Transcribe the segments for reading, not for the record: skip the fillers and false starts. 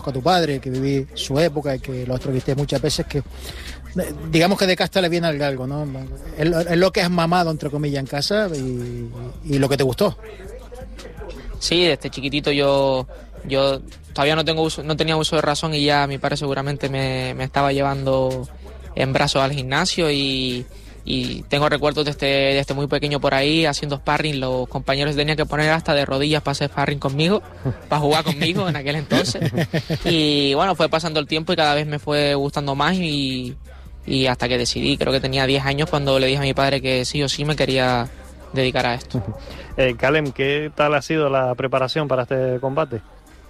a tu padre, que viví su época y que lo entrevisté muchas veces, que digamos que de casta le viene al galgo, ¿no? Es lo que has mamado, entre comillas, en casa y lo que te gustó. Sí, desde chiquitito yo todavía no tenía uso de razón y ya mi padre seguramente me estaba llevando en brazos al gimnasio y tengo recuerdos desde muy pequeño por ahí haciendo sparring. Los compañeros tenían que poner hasta de rodillas para hacer sparring conmigo, para jugar conmigo en aquel entonces. Y bueno, fue pasando el tiempo y cada vez me fue gustando más y hasta que decidí, creo que tenía 10 años cuando le dije a mi padre que sí o sí me quería dedicar a esto. Calem, ¿qué tal ha sido la preparación para este combate?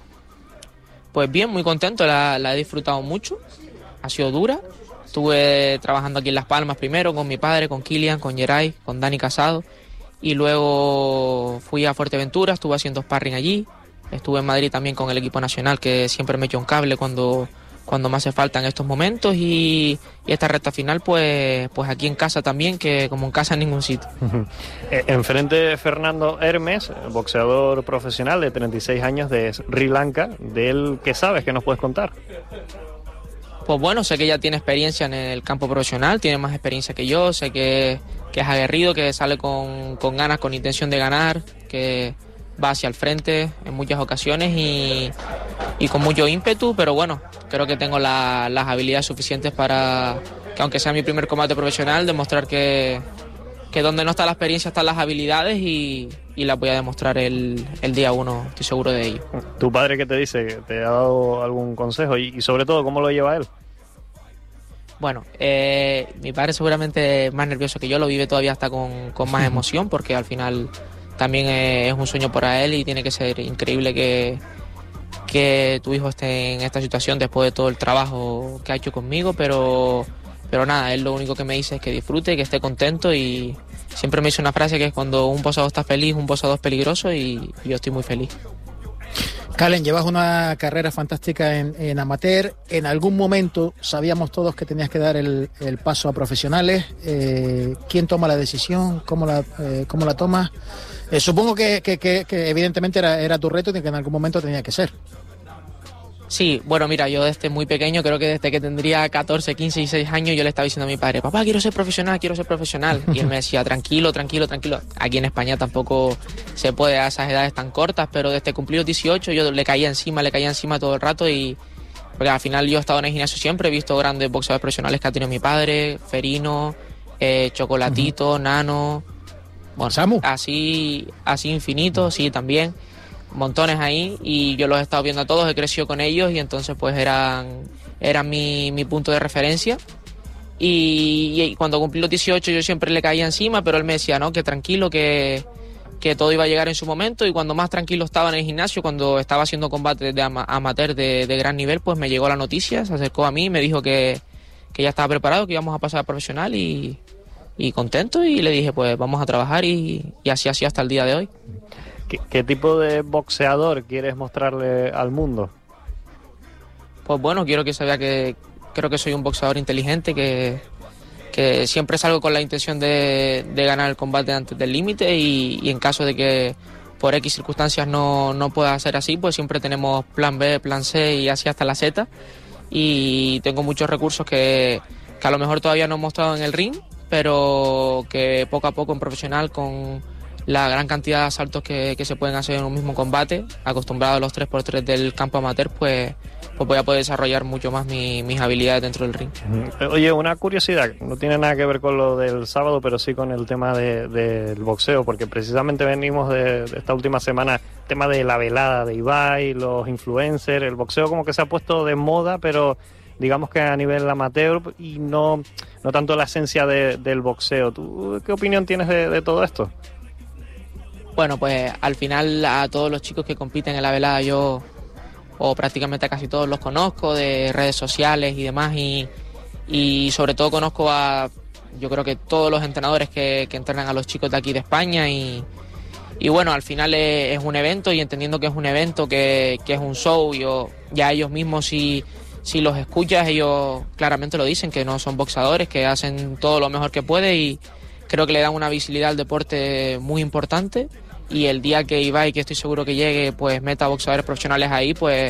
Pues bien, muy contento, la he disfrutado mucho, ha sido dura. Estuve trabajando aquí en Las Palmas primero con mi padre, con Kilian, con Geray, con Dani Casado y luego fui a Fuerteventura, estuve haciendo sparring allí. Estuve en Madrid también con el equipo nacional, que siempre me echa un cable cuando me hace falta en estos momentos y esta recta final pues aquí en casa también, que como en casa en ningún sitio. Enfrente Fernando Hermes, boxeador profesional de 36 años de Sri Lanka. ¿De él qué sabes, qué nos puedes contar? Pues bueno, sé que ya tiene experiencia en el campo profesional, tiene más experiencia que yo, sé que es aguerrido, que sale con ganas, con intención de ganar, que va hacia el frente en muchas ocasiones y con mucho ímpetu, pero bueno, creo que tengo las habilidades suficientes para que, aunque sea mi primer combate profesional, demostrar que donde no está la experiencia están las habilidades y las voy a demostrar el día 1, estoy seguro de ello. ¿Tu padre qué te dice? ¿Te ha dado algún consejo? Y sobre todo, ¿cómo lo lleva él? Bueno, mi padre seguramente es más nervioso que yo, lo vive todavía hasta con más emoción, porque al final también es un sueño para él y tiene que ser increíble que tu hijo esté en esta situación después de todo el trabajo que ha hecho conmigo, pero nada, él lo único que me dice es que disfrute, que esté contento y siempre me dice una frase que es: cuando un boxeador está feliz, un boxeador es peligroso y yo estoy muy feliz. Calem, llevas una carrera fantástica en amateur. En algún momento sabíamos todos que tenías que dar el paso a profesionales. ¿Quién toma la decisión? ¿Cómo la tomas? Supongo que evidentemente era tu reto y que en algún momento tenía que ser. Sí, bueno, mira, yo desde muy pequeño, creo que desde que tendría 14, 15 y 6 años, yo le estaba diciendo a mi padre: papá, quiero ser profesional. Y él me decía: tranquilo. Aquí en España tampoco se puede a esas edades tan cortas, pero desde cumplir los 18 yo le caía encima todo el rato porque al final yo he estado en el gimnasio siempre, he visto grandes boxeadores profesionales que ha tenido mi padre, Ferino, Chocolatito, Nano, bueno, Samu. así infinito, sí, también. Montones ahí y yo los he estado viendo a todos, he crecido con ellos y entonces pues eran mi punto de referencia y cuando cumplí los 18 yo siempre le caía encima, pero él me decía que tranquilo, que todo iba a llegar en su momento, y cuando más tranquilo estaba en el gimnasio, cuando estaba haciendo combates de amateur de gran nivel, pues me llegó la noticia, se acercó a mí, me dijo que ya estaba preparado, que íbamos a pasar a profesional y contento, y le dije pues vamos a trabajar y así ha sido hasta el día de hoy. ¿Qué tipo de boxeador quieres mostrarle al mundo? Pues bueno, quiero que se vea que creo que soy un boxeador inteligente, que siempre salgo con la intención de ganar el combate antes del límite y en caso de que por X circunstancias no pueda ser así, pues siempre tenemos plan B, plan C y así hasta la Z. Y tengo muchos recursos que a lo mejor todavía no he mostrado en el ring, pero que poco a poco en profesional, con la gran cantidad de asaltos que se pueden hacer en un mismo combate, acostumbrado a los 3x3 del campo amateur, pues voy a poder desarrollar mucho más mis habilidades dentro del ring. Oye, una curiosidad, no tiene nada que ver con lo del sábado, pero sí con el tema del boxeo, porque precisamente venimos de esta última semana, tema de la velada de Ibai, los influencers, el boxeo como que se ha puesto de moda, pero digamos que a nivel amateur y no tanto la esencia del boxeo. ¿Tú qué opinión tienes de todo esto? Bueno, pues al final a todos los chicos que compiten en la velada yo, o prácticamente a casi todos los conozco de redes sociales y demás, y sobre todo conozco yo creo que todos los entrenadores que entrenan a los chicos de aquí de España y bueno, al final es un evento, y entendiendo que es un evento, que es un show, ya ellos mismos si los escuchas, ellos claramente lo dicen, que no son boxeadores, que hacen todo lo mejor que pueden y creo que le dan una visibilidad al deporte muy importante, y el día que Ibai, que estoy seguro que llegue, pues meta boxeadores profesionales ahí, pues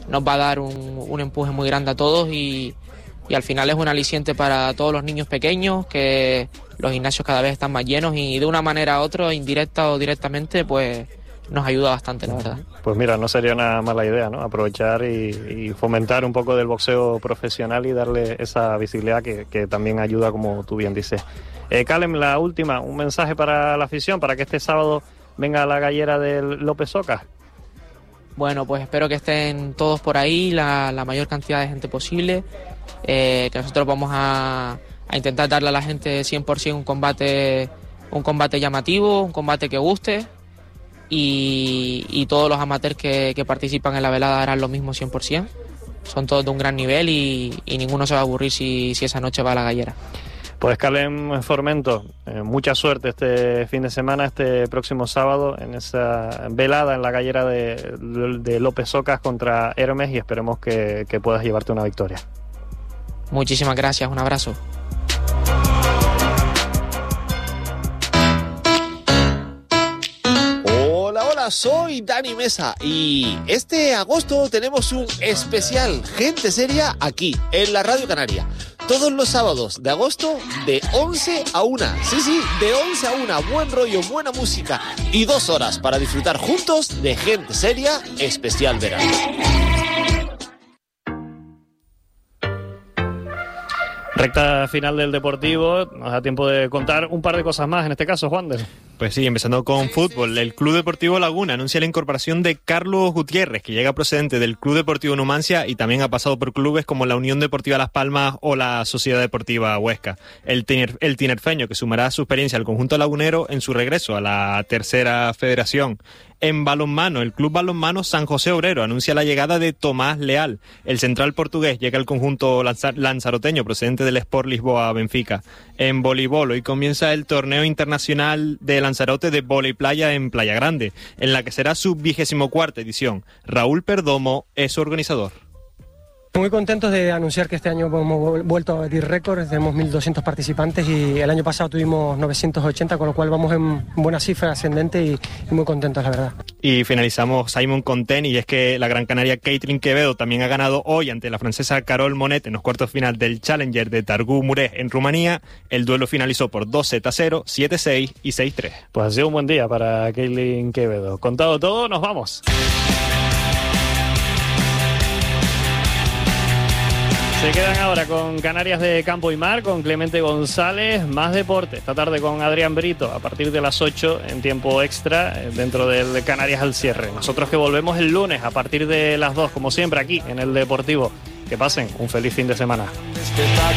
nos va a dar un empuje muy grande a todos y al final es un aliciente para todos los niños pequeños, que los gimnasios cada vez están más llenos y de una manera u otra, indirecta o directamente, pues nos ayuda bastante, la verdad. Pues mira, no sería una mala idea, ¿no? Aprovechar y fomentar un poco del boxeo profesional y darle esa visibilidad que también ayuda, como tú bien dices. Calem, la última, un mensaje para la afición, para que este sábado venga a la gallera del López Ocas. Bueno, pues espero que estén todos por ahí, la mayor cantidad de gente posible, que nosotros vamos a intentar darle a la gente 100% un combate llamativo, un combate que guste, y todos los amateurs que participan en la velada harán lo mismo 100%. Son todos de un gran nivel y ninguno se va a aburrir si esa noche va a la gallera. Pues Calem Formento, mucha suerte este fin de semana, este próximo sábado, en esa velada en la gallera de López Ocas contra Hermes, y esperemos que puedas llevarte una victoria. Muchísimas gracias, un abrazo. Hola, soy Dani Mesa y este agosto tenemos un especial Gente Seria aquí, en la Radio Canaria. Todos los sábados de agosto de 11 a 1. Sí, de 11 a 1. Buen rollo, buena música y 2 horas para disfrutar juntos de Gente Seria especial verano. Recta final del Deportivo, nos da tiempo de contar un par de cosas más, en este caso, Juander. Pues sí, empezando con fútbol. El Club Deportivo Laguna anuncia la incorporación de Carlos Gutiérrez, que llega procedente del Club Deportivo Numancia y también ha pasado por clubes como la Unión Deportiva Las Palmas o la Sociedad Deportiva Huesca. El tinerfeño, que sumará su experiencia al conjunto lagunero en su regreso a la tercera federación. En balonmano, el Club Balonmano San José Obrero anuncia la llegada de Tomás Leal. El central portugués llega al conjunto lanzaroteño procedente del Sport Lisboa Benfica. En voleibol, hoy comienza el torneo internacional de Lanzarote de vóley playa en Playa Grande, en la que será su 24ª edición. Raúl Perdomo es su organizador. Muy contentos de anunciar que este año hemos vuelto a batir récords, tenemos 1.200 participantes y el año pasado tuvimos 980, con lo cual vamos en buena cifra ascendente y muy contentos, la verdad. Y finalizamos, Simon, con tenis, y es que la gran canaria Caitlin Quevedo también ha ganado hoy ante la francesa Carole Monet en los cuartos final del Challenger de Targu Muré en Rumanía. El duelo finalizó por 2-0, 7-6 y 6-3. Pues ha sido un buen día para Caitlin Quevedo. Contado todo, nos vamos. Se quedan ahora con Canarias de Campo y Mar, con Clemente González, más deporte. Esta tarde con Adrián Brito, a partir de las 8 en tiempo extra, dentro del Canarias al cierre. Nosotros que volvemos el lunes a partir de las 2, como siempre, aquí en el Deportivo. Que pasen un feliz fin de semana.